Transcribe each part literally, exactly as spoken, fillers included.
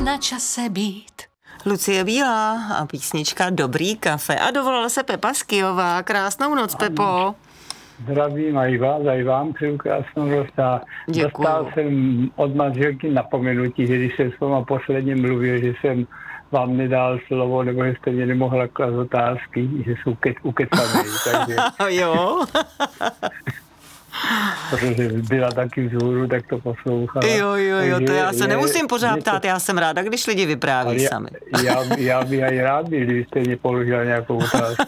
na čase být. Lucie Bílá a písnička Dobrý kafe. A dovolala se Pepa Skijová. Krásnou noc, Pepo. Zdravím a i vás, a i vám přeju krásnou noc. Děkuju. Dostal jsem od manželky napomenutí, že když jsem s váma posledně mluvil, že jsem vám nedal slovo, nebo že jste mě nemohla klást otázky, že jsou ke- ukecanej. Takže... Jo. Protože byla taky vzhůru, tak to poslouchala. Jo, jo, jo, takže to já se je, nemusím pořád to... ptát, já jsem ráda, když lidi vypráví já, sami. Já, já bych aj rád byl, kdybyste mě položila nějakou otázku.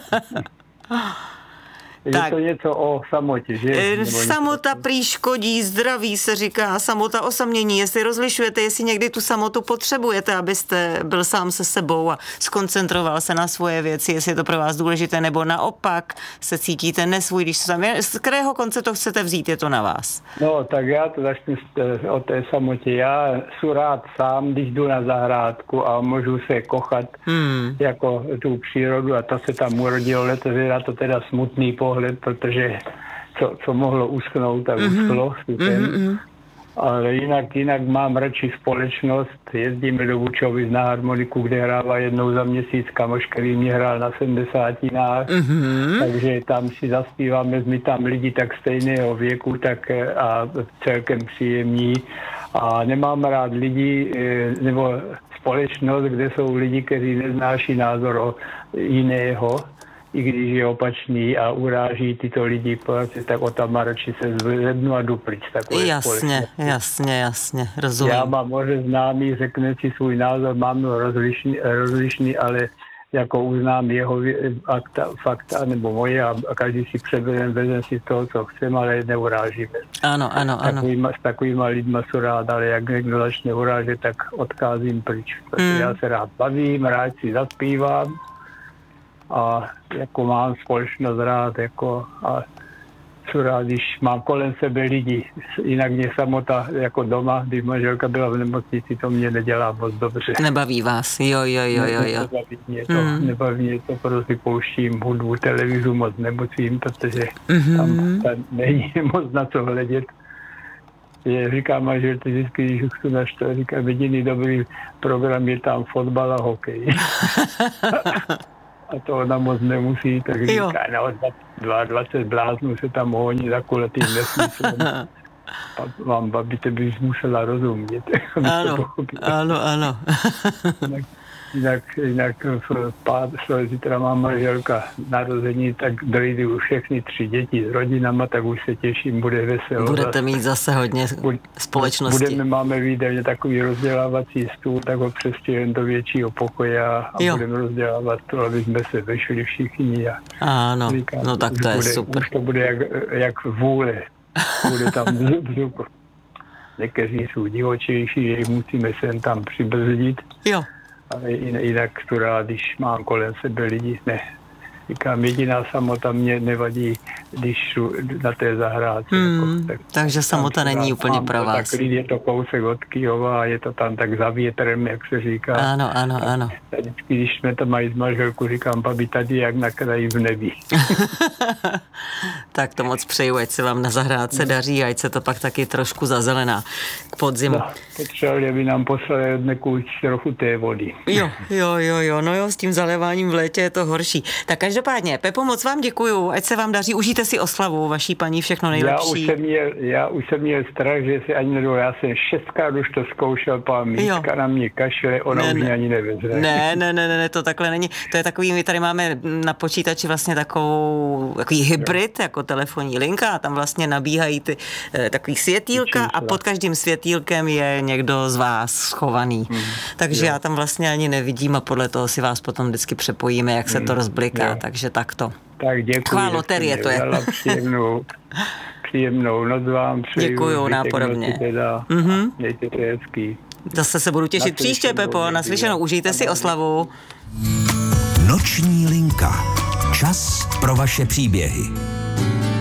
Je Tak. to něco o samotě, že? E, samota prý škodí, zdraví se říká, samota osamění, jestli rozlišujete, jestli někdy tu samotu potřebujete, abyste byl sám se sebou a skoncentroval se na svoje věci, jestli je to pro vás důležité, nebo naopak se cítíte nesvůj, když se sami, z kterého konce to chcete vzít, je to na vás. No, tak já to začnu o té samotě. Já jsem rád sám, když jdu na zahrádku a můžu se kochat hmm. jako tu přírodu a to se tam urodilo letos, je to teda smutný pohled, protože co, co mohlo uschnout, tak mm-hmm. uschlo. Mm-hmm. Ale jinak, jinak mám radši společnost. Jezdíme do Vučovic na harmoniku, kde hrává jednou za měsíc kamoš, který mě hrál na sedmdesátinách. Mm-hmm. Takže tam si zaspíváme, my tam lidi tak stejného věku, tak a celkem příjemní. A nemám rád lidi, nebo společnost, kde jsou lidi, kteří neznáší názor o jiného, i když je opačný a uráží tyto lidi, tak o tam radši se zvednu a jdu pryč. Jasně, jasně, jasně, rozumím. Já mám možná známý, řekne si svůj názor, mám rozlišný, rozlišný, ale jako uznám jeho fakta, fakta nebo moje a každý si přebere, vezme si toho, co chcem, ale neurážíme. Ano, ano, ano. Takovýma, s takovýma lidma jsou rád, ale jak někdo začne urážet, tak odcházím pryč. Protože mm. já se rád bavím, rád si zaspívám. A jako mám společnost rád, jako a co rád, když mám kolem sebe lidi. Jinak mě samota jako doma, když manželka byla v nemocnici, to mě nedělá moc dobře. Nebaví vás, jo, jo, jo, jo, jo. Nebaví mě to, mm. nebaví mě to, prostě pouštím hudbu, televizu moc nemusím, protože mm-hmm. tam, tam není moc na co hledět. Je, říkám manželce vždycky, když chci naštvat, říkám, jediný dobrý program je tam fotbal a hokej. A to ona moc nemusí, tak říká, no, dvacet bláznů se tam honí za kulatým nesmyslem. A vám, babite, bys musela rozumět. Ano, ano, ano. jinak, jinak, jinak v pár zítra má manželka narození, tak dojdu všechny tři děti s rodinama, tak už se těším, bude veselo. Budete mít zase hodně společnosti. Budeme, máme výdajně takový rozdělávací stůl, tak ho přestěhujeme do většího pokoje a, a budeme rozdělávat to, aby jsme se vešli všichni. A ano, říkám, no tak to je bude, super. Už to bude jak, jak vůle. Bude tam vzduch. Někteří jsou divočejší, že musíme sem tam přibrzdit. Jo. Ale jinak tu rád, když mám kolem sebe lidi, ne. Říkám, jediná samota mě nevadí, když na té zahrádce. Hmm, jako, tak, takže samota není úplně pro vás. Tak je to kousek od Kyjova a je to tam tak za větrem, jak se říká. Ano, ano, ano. A vždycky, když jsme tam mají z manželku, říkám, babi, tady jak na kraji v nebi. Tak to moc přeju, ať se vám na zahrádce daří, ať se to pak taky trošku zazelená k podzimu. No, potřebovali, aby nám poslali od nekud trochu té vody. Jo, jo, jo, jo, no jo, s tím zaléváním v létě je to horší. Tak každopádně, Pepo, moc vám děkuju, ať se vám daří, užijte si oslavu, vaší paní, všechno nejlepší. Já už jsem měl, já už jsem měl strach, že si ani nedou, já jsem šestkrát už to zkoušel, pán Mítka na mě kašle, ona ne, už mě ani nevezme. Ne, ne, ne, ne, to takhle není, to je takový, my tady máme na počítači vlastně takovou, takový hybrid, jo. Jako telefonní linka a tam vlastně nabíhají ty eh, takový světýlka a pod každým světýlkem je někdo z vás schovaný. Hmm. Takže jo. Já tam vlastně ani nevidím a podle toho si vás potom vždycky přepojíme, jak se hmm. to rozbliká, jo. Takže takto. Tak děkuji. Taková loterie to je. Příjemnou, příjemnou noc vám přeju. Děkuju, nápodobně. Mm-hmm. Mějte to hezký. Zase se budu těšit příště, Pepo, naslyšenou. Užijte si oslavu. Noční linka. Čas pro vaše příběhy.